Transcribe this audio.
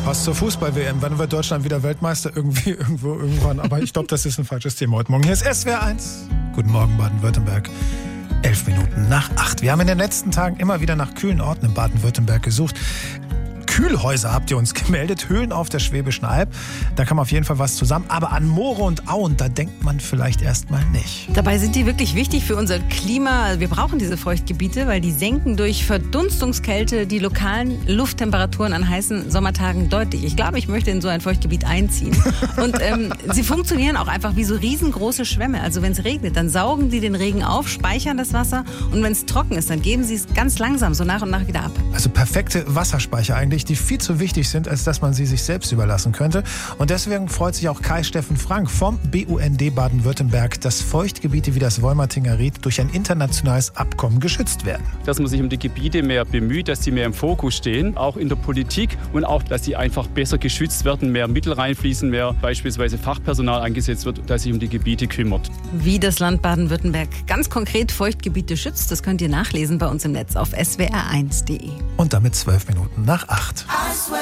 Passt zur Fußball-WM. Wann wird Deutschland wieder Weltmeister? Irgendwann. Aber ich glaube, das ist ein falsches Thema heute Morgen. Hier ist SWR 1. Guten Morgen, Baden-Württemberg. 11 Minuten nach 8. Wir haben in den letzten Tagen immer wieder nach kühlen Orten in Baden-Württemberg gesucht. Kühlhäuser habt ihr uns gemeldet, Höhlen auf der Schwäbischen Alb. Da kam auf jeden Fall was zusammen. Aber an Moore und Auen, da denkt man vielleicht erstmal nicht. Dabei sind die wirklich wichtig für unser Klima. Wir brauchen diese Feuchtgebiete, weil die senken durch Verdunstungskälte die lokalen Lufttemperaturen an heißen Sommertagen deutlich. Ich glaube, ich möchte in so ein Feuchtgebiet einziehen. Und sie funktionieren auch einfach wie so riesengroße Schwämme. Also wenn es regnet, dann saugen die den Regen auf, speichern das Wasser. Und wenn es trocken ist, dann geben sie es ganz langsam so nach und nach wieder ab. Also perfekte Wasserspeicher eigentlich, die viel zu wichtig sind, als dass man sie sich selbst überlassen könnte. Und deswegen freut sich auch Kai-Steffen Frank vom BUND Baden-Württemberg, dass Feuchtgebiete wie das Wolmertinger Ried durch ein internationales Abkommen geschützt werden. Dass man sich um die Gebiete mehr bemüht, dass sie mehr im Fokus stehen, auch in der Politik, und auch, dass sie einfach besser geschützt werden, mehr Mittel reinfließen, mehr beispielsweise Fachpersonal eingesetzt wird, das sich um die Gebiete kümmert. Wie das Land Baden-Württemberg ganz konkret Feuchtgebiete schützt, das könnt ihr nachlesen bei uns im Netz auf swr1.de. Und damit 12 Minuten nach 8.